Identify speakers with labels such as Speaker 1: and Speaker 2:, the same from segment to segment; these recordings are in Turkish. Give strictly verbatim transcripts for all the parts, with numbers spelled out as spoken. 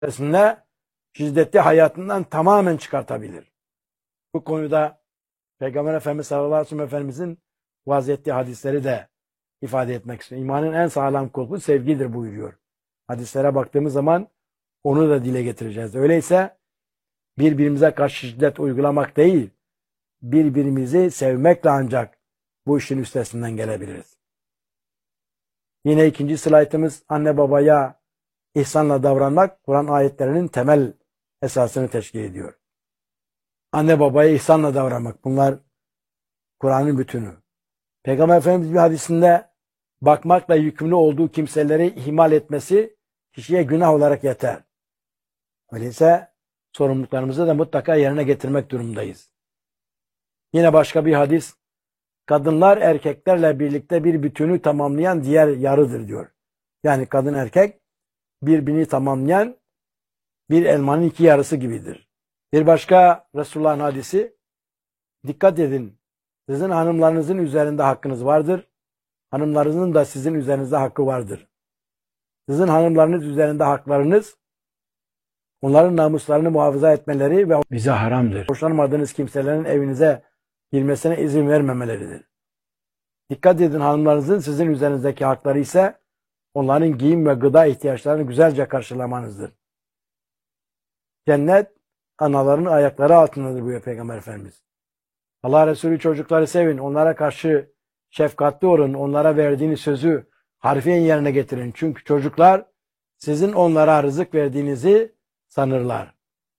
Speaker 1: içerisinde şiddeti hayatından tamamen çıkartabilir. Bu konuda Peygamber Efendimiz sallallahu aleyhi ve sellem Efendimizin vaziyetti hadisleri de ifade etmek istiyor. İmanın en sağlam kulpu sevgidir buyuruyor. Hadislere baktığımız zaman onu da dile getireceğiz. Öyleyse birbirimize karşı şiddet uygulamak değil, birbirimizi sevmekle ancak bu işin üstesinden gelebiliriz. Yine ikinci slaytımız anne babaya ihsanla davranmak, Kur'an ayetlerinin temel esasını teşkil ediyor. Anne babaya ihsanla davranmak, bunlar Kur'an'ın bütünü. Peygamber Efendimiz bir hadisinde bakmakla yükümlü olduğu kimseleri ihmal etmesi kişiye günah olarak yeter. Öyleyse sorumluluklarımızı da mutlaka yerine getirmek durumundayız. Yine başka bir hadis, kadınlar erkeklerle birlikte bir bütünü tamamlayan diğer yarıdır diyor. Yani kadın erkek birbirini tamamlayan bir elmanın iki yarısı gibidir. Bir başka Resulullah'ın hadisi, dikkat edin, sizin hanımlarınızın üzerinde hakkınız vardır, hanımlarınızın da sizin üzerinizde hakkı vardır. Sizin hanımlarınız üzerinde haklarınız, onların namuslarını muhafaza etmeleri ve bize haramdır. Hoşlanmadığınız kimselerin evinize girmesine izin vermemeleridir. Dikkat edin, hanımlarınızın sizin üzerinizdeki hakları ise onların giyim ve gıda ihtiyaçlarını güzelce karşılamanızdır. Cennet anaların ayakları altındadır buyuruyor Peygamber Efendimiz. Allah Resulü çocukları sevin, onlara karşı şefkatli olun, onlara verdiğiniz sözü harfiyen yerine getirin. Çünkü çocuklar sizin onlara rızık verdiğinizi sanırlar.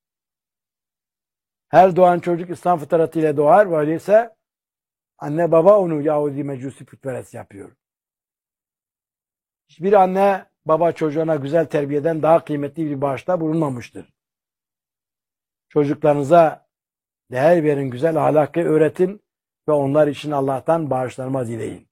Speaker 1: Her doğan çocuk İslam fıtratıyla doğar ve öyleyse anne baba onu Yahudi Mecusi putperest yapıyor. Hiçbir anne baba çocuğuna güzel terbiyeden daha kıymetli bir bağışta bulunmamıştır. Çocuklarınıza değer verin, güzel ahlakı öğretin ve onlar için Allah'tan bağışlanma dileyin.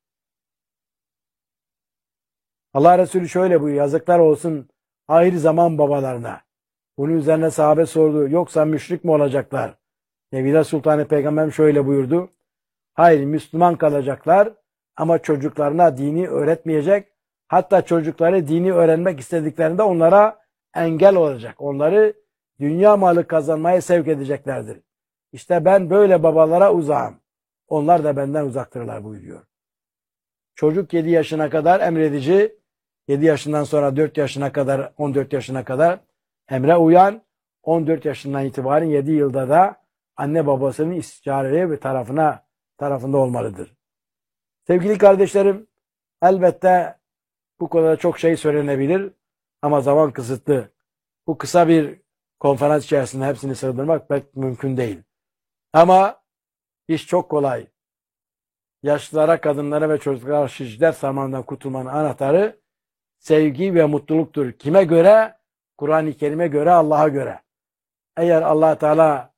Speaker 1: Allah Resulü şöyle buyuruyor, yazıklar olsun ahir zaman babalarına. Bunun üzerine sahabe sordu, yoksa müşrik mi olacaklar? Nevide Sultanı Peygamberim şöyle buyurdu, hayır, Müslüman kalacaklar ama çocuklarına dini öğretmeyecek, hatta çocukları dini öğrenmek istediklerinde onlara engel olacak, onları dünya malı kazanmaya sevk edeceklerdir. İşte ben böyle babalara uzağım, onlar da benden uzaktırlar buyuruyor. Çocuk yedi yaşına kadar emredici, yedi yaşından sonra dört yaşına kadar, on dört yaşına kadar emre uyan, on dört yaşından itibaren yedi yılda da anne babasının istişareli ve tarafına tarafında olmalıdır. Sevgili kardeşlerim, elbette bu konuda çok şey söylenebilir ama zaman kısıtlı. Bu kısa bir konferans içerisinde hepsini sığdırmak pek mümkün değil. Ama iş çok kolay. Yaşlılara, kadınlara ve çocuklara şiddet sarmalından kurtulmanın anahtarı sevgi ve mutluluktur. Kime göre? Kur'an-ı Kerim'e göre, Allah'a göre. Eğer Allah Teala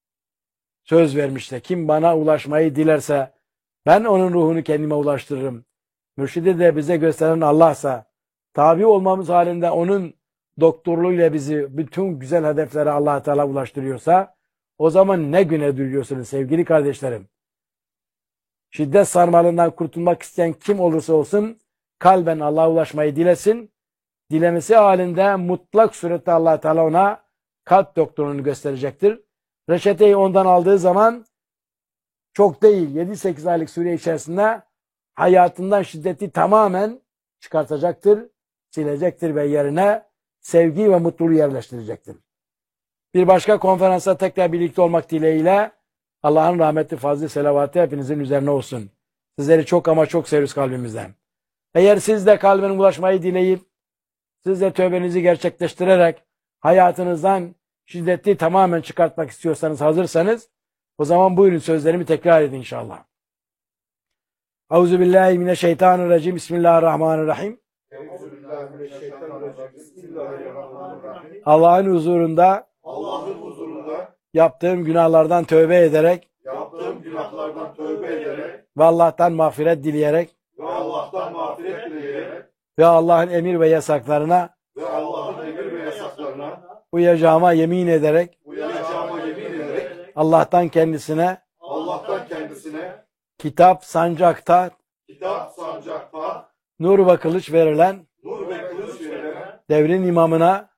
Speaker 1: söz vermişse, kim bana ulaşmayı dilerse ben onun ruhunu kendime ulaştırırım. Mürşidi de bize gösteren Allah'sa, tabi olmamız halinde onun doktorluğuyla bizi bütün güzel hedeflere Allah Teala ulaştırıyorsa, o zaman ne güne duyuyorsunuz sevgili kardeşlerim? Şiddet sarmalından kurtulmak isteyen kim olursa olsun, kalben Allah'a ulaşmayı dilesin. Dilemesi halinde mutlak surette Allah Teala ona kalp doktorunu gösterecektir. Reçeteyi ondan aldığı zaman çok değil, yedi sekiz aylık süre içerisinde hayatından şiddeti tamamen çıkartacaktır, silecektir ve yerine sevgi ve mutluluğu yerleştirecektir. Bir başka konferansa tekrar birlikte olmak dileğiyle Allah'ın rahmeti, fazlı, selavatı hepinizin üzerine olsun. Sizleri çok ama çok seviyoruz kalbimizden. Eğer siz de kalbine ulaşmayı dileyip siz de tövbenizi gerçekleştirerek hayatınızdan şiddeti tamamen çıkartmak istiyorsanız, hazırsanız o zaman buyurun sözlerimi tekrar edin inşallah. Euzubillahimineşşeytanirracim. Bismillahirrahmanirrahim. Allah'ın huzurunda
Speaker 2: Allah'ın huzurunda
Speaker 1: yaptığım günahlardan tövbe ederek
Speaker 2: yaptığım günahlardan tövbe ederek
Speaker 1: ve Allah'tan mağfiret dileyerek
Speaker 2: ve Allah'tan mağfiret dileyerek
Speaker 1: ve Allah'ın emir ve yasaklarına
Speaker 2: ve Allah'ın emir ve yasaklarına
Speaker 1: uyacağıma yemin ederek
Speaker 2: uyacağıma yemin ederek
Speaker 1: Allah'tan kendisine
Speaker 2: Allah'tan kendisine
Speaker 1: kitap, sancakta,
Speaker 2: kitap, sancakta,
Speaker 1: nur ve kılıç verilen
Speaker 2: nur ve kılıç verilen
Speaker 1: devrin imamına